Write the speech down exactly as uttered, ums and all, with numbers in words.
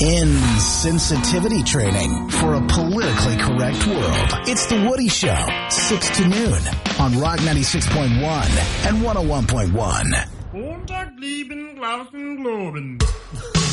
Insensitivity training for a politically correct world. It's The Woody Show, six to noon on Rock ninety-six point one and one oh one point one. Montag lieben Glauben, Globen.